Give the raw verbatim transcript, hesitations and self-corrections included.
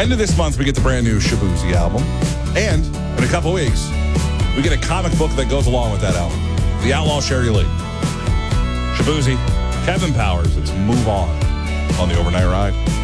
End of this month, we get the brand new Shaboozey album. And in a couple weeks, we get a comic book that goes along with that album. The Outlaw Sherry Lee. Shaboozey, Kevin Powers. It's Move On on the Overnight Ride.